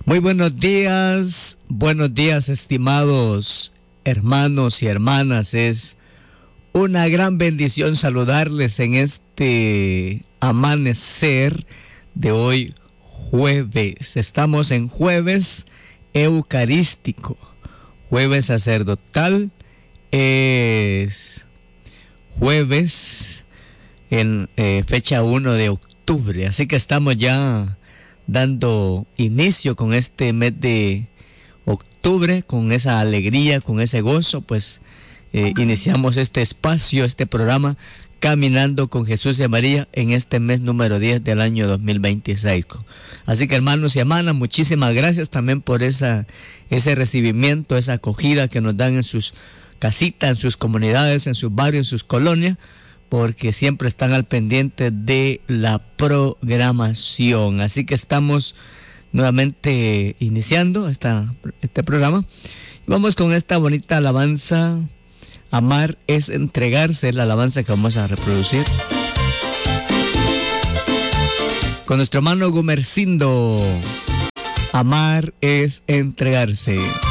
Muy buenos días estimados hermanos y hermanas. Es una gran bendición saludarles en este amanecer de hoy jueves. Estamos en jueves eucarístico, jueves sacerdotal, es jueves en fecha 1 de octubre, así que estamos ya dando inicio con este mes de octubre, con esa alegría, con ese gozo, pues iniciamos este espacio, este programa, Caminando con Jesús y María, en este mes número 10 del año 2026. Así que hermanos y hermanas, muchísimas gracias también por ese recibimiento, esa acogida que nos dan en sus casitas, en sus comunidades, en sus barrios, en sus colonias, porque siempre están al pendiente de la programación. Así que estamos nuevamente iniciando este programa. Vamos con esta bonita alabanza. Amar es entregarse, es la alabanza que vamos a reproducir con nuestro hermano Gumercindo. Amar es entregarse.